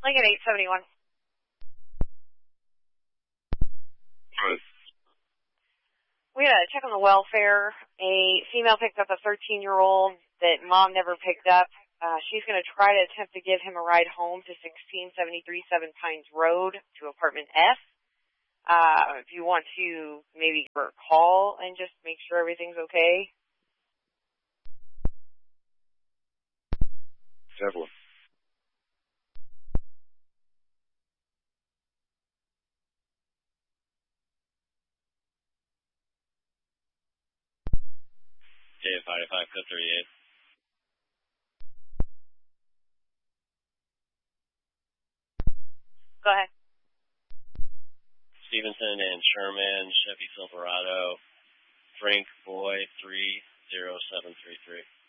Lincoln 871. We had a check on the welfare. A female picked up a 13-year-old that mom never picked up. She's going to try to attempt to give him a ride home to 1673 Seven Pines Road to apartment F. If you want to maybe give her a call and just make sure everything's okay. Several. J55 code 38. Go ahead. Stevenson and Sherman, Chevy Silverado, Frank Boy 30733.